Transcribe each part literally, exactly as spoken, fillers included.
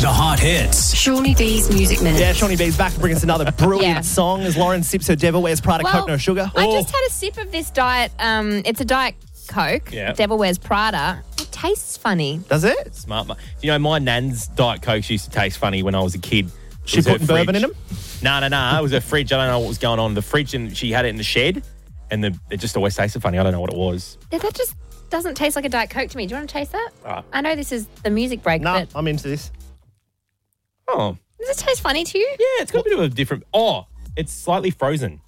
The hot hits. Shawnee B's Music Minute. Yeah, Shawnee B's back to bring us another brilliant Yeah. song as Lauren sips her Devil Wears Prada Well, Coke No Sugar. I Oh. just had a sip of this diet. Um, it's a Diet Coke. Yeah. Devil Wears Prada. It tastes funny. Does it? Smart. mu- You know, my nan's Diet Cokes used to taste funny when I was a kid. It She was her putting bourbon in fridge. them? No, no, no. It was a fridge. I don't know what was going on in the fridge, and she had it in the shed, and the, it just always tasted funny. I don't know what it was. Yeah, that just doesn't taste like a Diet Coke to me. Do you want to taste that? Right. I know this is the music break, No, but I'm into this. Oh, does it taste funny to you? yeah, it's got a bit of a different. Oh, it's slightly frozen.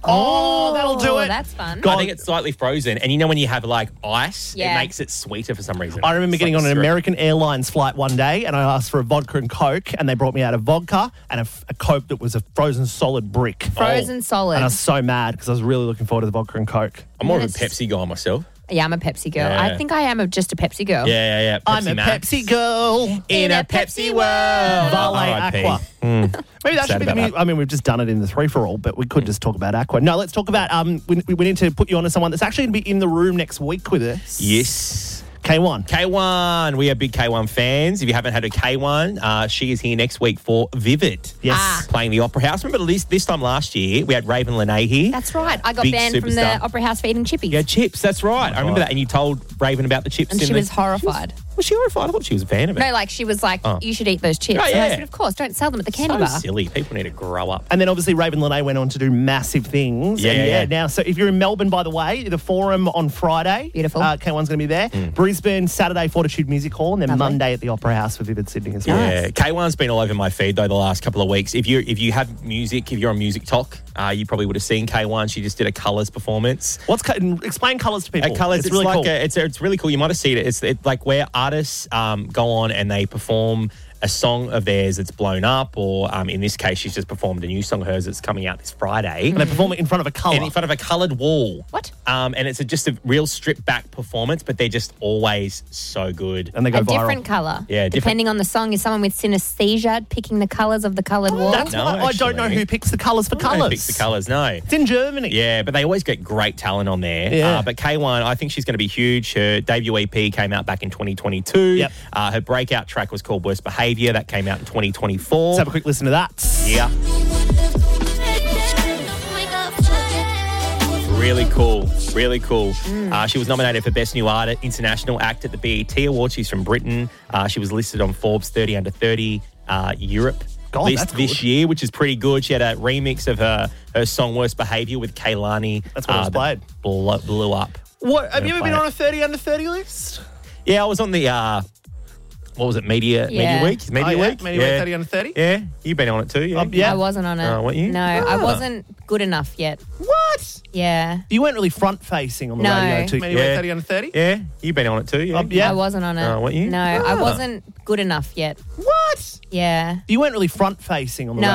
Oh, that'll do it. That's fun. God. I think it's slightly frozen, and you know when you have like ice, Yeah. it makes it sweeter for some reason. I remember It's getting like on an syrup. American Airlines flight one day and I asked for a vodka and Coke and they brought me out a vodka and a, f- a Coke that was a frozen solid brick. Frozen solid. And I was so mad because I was really looking forward to the vodka and Coke. I'm more of a Yes. Pepsi guy myself. Yeah, I'm a Pepsi girl. Yeah. I think I am a, just a Pepsi girl. Yeah, yeah, yeah. I'm Pepsi a Max. Pepsi girl. in a Pepsi world. Vale R I P. Aqua. Maybe that Sad should be the about mu- that. I mean, we've just done it in the three for all, but we could just talk about Aqua. No, let's talk about. Um, we, we need to put you on to someone that's actually going to be in the room next week with us. Yes. K one. K one. We are big K one fans. If you haven't had a K one, uh, she is here next week for Vivid. Yes. Ah. Playing the Opera House. Remember this, this time last year, we had Raven Lene here. That's right. I got Big banned from superstar. the Opera House for eating chippies. Yeah, chips. That's right. I remember that. And you told Raven about the chips. And in she the- was horrified. Was she horrified? I thought she was a fan of it. No, like she was like, Oh. you should eat those chips. Oh, And I yeah. said, of course, don't sell them at the candy so bar. silly. People need to grow up. And then obviously Raven Lene went on to do massive things. Yeah, and yeah, yeah. Now, so if you're in Melbourne, by the way, the Forum on Friday. Beautiful. Uh, K one's going to be there. Mm. Brisbane, Saturday, Fortitude Music Hall. And then Lovely. Monday at the Opera House for Vivid Sydney as well. Yeah, K one's been all over my feed though the last couple of weeks. If you if you have music, if you're on Music Talk, uh, you probably would have seen K one. She just did a Colours performance. What's co- explain colours to people? At Colours, it's, it's, really like cool. a, it's it's really cool. You might have seen it. It's it, like where artists um, go on and they perform a song of theirs that's blown up, or um, in this case, she's just performed a new song of hers that's coming out this Friday. and they perform it in front of a colour. And in front of a coloured wall. What? Um, and it's a, just a real stripped back performance, but they're just always so good. and they go A viral. different colour. Yeah, different- Depending on the song, is someone with synesthesia picking the colours of the coloured wall? That's No, why I don't know actually. who picks the colours for Who colours. picks the colours? No. It's in Germany. Yeah, but they always get great talent on there. Yeah. Uh, but K one, I think she's going to be huge. Her debut E P came out back in twenty twenty-two. Yep. Uh, her breakout track was called Worst Behaviour. That came out in twenty twenty-four. Let's have a quick listen to that. Yeah. Really cool. Really cool. Uh, she was nominated for Best New Art International Act at the B E T Awards. She's from Britain. Uh, she was listed on Forbes thirty under thirty uh, Europe God, list that's this good. year, which is pretty good. She had a remix of her, her song Worst Behaviour with Kaylani. That's what it was that played. Blew, blew up. What, have I'm you gonna ever been play on it. a thirty under thirty list? Yeah, I was on the, uh, what was it, Media Yeah. Media Week? Media Oh, yeah? Week? Media Week thirty under thirty? Yeah, you've been on it too, yeah? Um, yeah. I wasn't on it. Oh, weren't you? No, I Ah. wasn't good enough yet. What? Yeah. You weren't really front facing on the No. radio too. Media Week Yeah. thirty under thirty? Yeah, you've been on it too, yeah? Um, yeah. I wasn't on it. Oh, weren't you? No, I Ah. wasn't good enough yet. What? Yeah. You weren't really front facing on the No.